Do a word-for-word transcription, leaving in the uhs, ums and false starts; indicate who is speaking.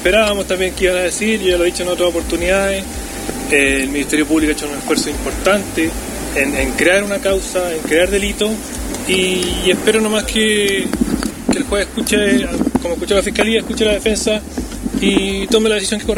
Speaker 1: esperábamos también que iban a decir, yo ya lo he dicho en otras oportunidades. Eh, el Ministerio Público ha hecho un esfuerzo importante en, en crear una causa, en crear delito, y, y espero nomás que, que el juez escuche, como escuchó la Fiscalía, escuche la defensa y tome la decisión que corresponde.